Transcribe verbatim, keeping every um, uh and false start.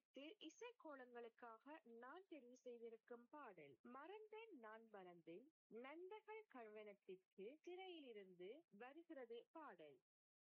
பத்து இசைக்கோலங்களுக்காக நான் தெரிவு செய்திருக்கும் பாடல் மறந்தேன் நான் மறந்தேன் நண்பர்கள் கழவனத்திற்கு திரையிலிருந்து வருகிறது பாடல்.